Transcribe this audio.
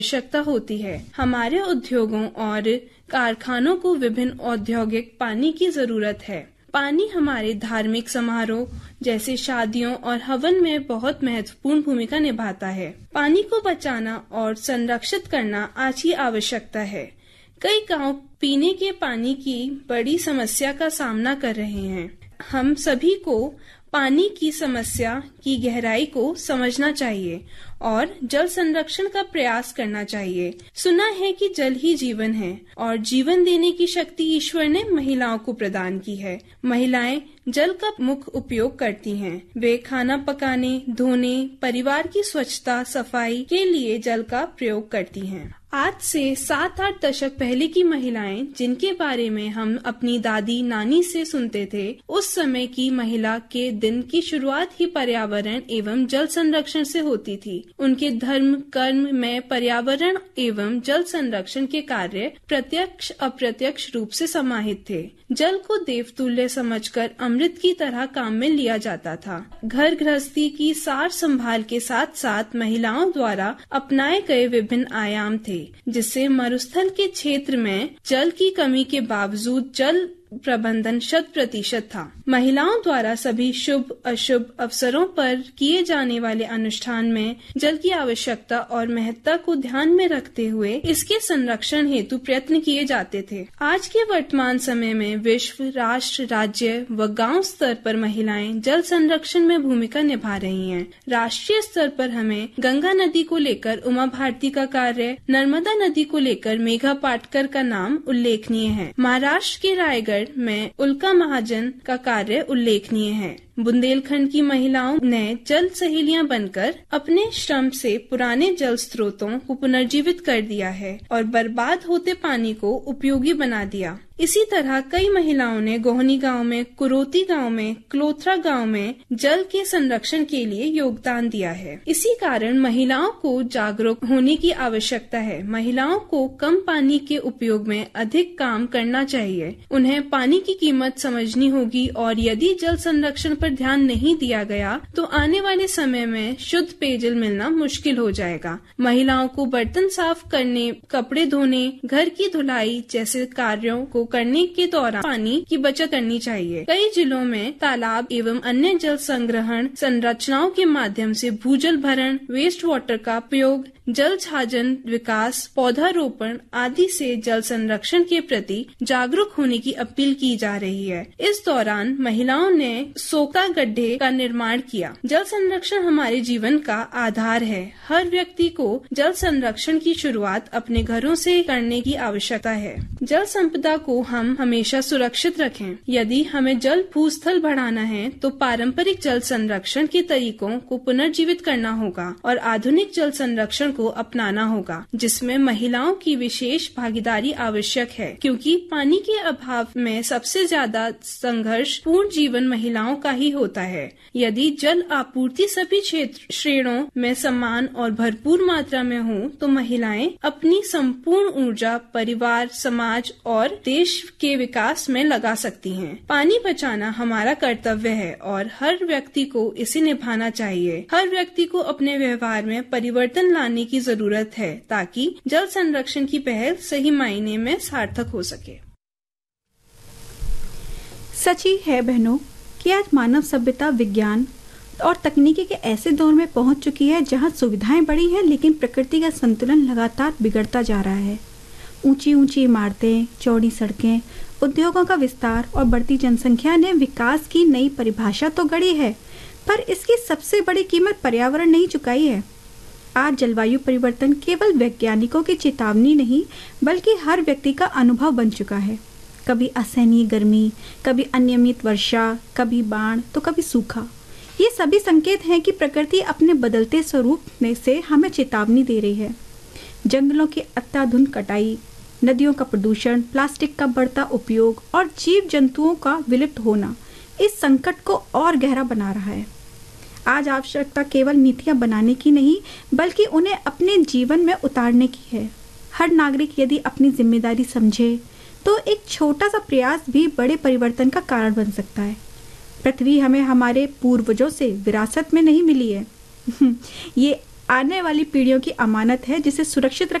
आवश्यकता होती है। हमारे उद्योगों और कारखानों को विभिन्न औद्योगिक पानी की जरूरत है। पानी हमारे धार्मिक समारोह जैसे शादियों और हवन में बहुत महत्वपूर्ण भूमिका निभाता है। पानी को बचाना और संरक्षित करना आज की आवश्यकता है। कई गांव पीने के पानी की बड़ी समस्या का सामना कर रहे हैं। हम सभी को पानी की समस्या की गहराई को समझना चाहिए और जल संरक्षण का प्रयास करना चाहिए। सुना है कि जल ही जीवन है और जीवन देने की शक्ति ईश्वर ने महिलाओं को प्रदान की है। महिलाएं जल का मुख्य उपयोग करती हैं। वे खाना पकाने, धोने, परिवार की स्वच्छता, सफाई के लिए जल का प्रयोग करती हैं। आज से 7-8 दशक पहले की महिलाएं जिनके बारे में हम अपनी दादी नानी से सुनते थे, उस समय की महिला के दिन की शुरुआत ही पर्यावरण एवं जल संरक्षण से होती थी। उनके धर्म कर्म में पर्यावरण एवं जल संरक्षण के कार्य प्रत्यक्ष अप्रत्यक्ष रूप से समाहित थे। जल को देवतुल्य समझकर अमृत की तरह काम में लिया जाता था। घर गृहस्थी की सार संभाल के साथ साथ महिलाओं द्वारा अपनाए गए विभिन्न आयाम थे, जिससे मरुस्थल के क्षेत्र में जल की कमी के बावजूद जल प्रबंधन 100% था। महिलाओं द्वारा सभी शुभ अशुभ अवसरों पर किए जाने वाले अनुष्ठान में जल की आवश्यकता और महत्ता को ध्यान में रखते हुए इसके संरक्षण हेतु प्रयत्न किए जाते थे। आज के वर्तमान समय में विश्व, राष्ट्र, राज्य व गांव स्तर पर महिलाएं जल संरक्षण में भूमिका निभा रही हैं। राष्ट्रीय स्तर पर हमें गंगा नदी को लेकर उमा भारती का कार्य, नर्मदा नदी को लेकर मेघा पाटकर का नाम उल्लेखनीय है। महाराष्ट्र के रायगढ़ में उल्का महाजन का कार्य उल्लेखनीय है। बुंदेलखंड की महिलाओं ने जल सहेलियां बनकर अपने श्रम से पुराने जल स्रोतों को पुनर्जीवित कर दिया है और बर्बाद होते पानी को उपयोगी बना दिया। इसी तरह कई महिलाओं ने गोहनी गांव में, कुरोती गांव में, क्लोथरा गांव में जल के संरक्षण के लिए योगदान दिया है। इसी कारण महिलाओं को जागरूक होने की आवश्यकता है। महिलाओं को कम पानी के उपयोग में अधिक काम करना चाहिए। उन्हें पानी की कीमत समझनी होगी और यदि जल संरक्षण पर ध्यान नहीं दिया गया तो आने वाले समय में शुद्ध पेयजल मिलना मुश्किल हो जाएगा। महिलाओं को बर्तन साफ करने, कपड़े धोने, घर की धुलाई जैसे कार्यों को करने के दौरान पानी की बचत करनी चाहिए। कई जिलों में तालाब एवं अन्य जल संग्रहण संरचनाओं के माध्यम से भूजल भरण, वेस्ट वाटर का उपयोग, जल छाजन विकास, पौधारोपण आदि से जल संरक्षण के प्रति जागरूक होने की अपील की जा रही है। इस दौरान महिलाओं ने सोका गड्ढे का निर्माण किया। जल संरक्षण हमारे जीवन का आधार है। हर व्यक्ति को जल संरक्षण की शुरुआत अपने घरों से करने की आवश्यकता है। जल संपदा को हम हमेशा सुरक्षित रखें। यदि हमें जल भूस्थल बढ़ाना है तो पारंपरिक जल संरक्षण के तरीकों को पुनर्जीवित करना होगा और आधुनिक जल संरक्षण को अपनाना होगा, जिसमें महिलाओं की विशेष भागीदारी आवश्यक है, क्योंकि पानी के अभाव में सबसे ज्यादा संघर्ष पूर्ण जीवन महिलाओं का ही होता है। यदि जल आपूर्ति सभी क्षेत्र श्रेणियों में समान और भरपूर मात्रा में हो तो महिलाएं अपनी संपूर्ण ऊर्जा परिवार, समाज और देश के विकास में लगा सकती हैं। पानी बचाना हमारा कर्तव्य है और हर व्यक्ति को इसे निभाना चाहिए। हर व्यक्ति को अपने व्यवहार में परिवर्तन लाने की जरूरत है ताकि जल संरक्षण की पहल सही मायने में सार्थक हो सके। सच ही है बहनों कि आज मानव सभ्यता विज्ञान और तकनीकी के ऐसे दौर में पहुंच चुकी है जहां सुविधाएं बढ़ी हैं लेकिन प्रकृति का संतुलन लगातार बिगड़ता जा रहा है। ऊंची ऊंची इमारतें, चौड़ी सड़कें, उद्योगों का विस्तार और बढ़ती जनसंख्या ने विकास की नई परिभाषा तो गढ़ी है, पर इसकी सबसे बड़ी कीमत पर्यावरण नहीं चुकाई है। आज जलवायु परिवर्तन केवल वैज्ञानिकों की चेतावनी नहीं बल्कि हर व्यक्ति का अनुभव बन चुका है। कभी असहनीय गर्मी, कभी अनियमित वर्षा, कभी बाढ़ तो कभी सूखा। ये सभी संकेत हैं कि प्रकृति अपने बदलते स्वरूप में से हमें चेतावनी दे रही है। जंगलों की अत्याधुनिक कटाई, नदियों का प्रदूषण, प्लास्टिक का बढ़ता उपयोग और जीव जंतुओं का विलुप्त होना इस संकट को और गहरा बना रहा है। आज आवश्यकता केवल नीतियां बनाने की नहीं बल्कि उन्हें अपने जीवन में उतारने की है। हर नागरिक यदि अपनी जिम्मेदारी समझे तो एक छोटा सा प्रयास भी बड़े परिवर्तन का कारण बन सकता है। पृथ्वी हमें हमारे पूर्वजों से विरासत में नहीं मिली है ये आने वाली पीढ़ियों की अमानत है जिसे सुरक्षित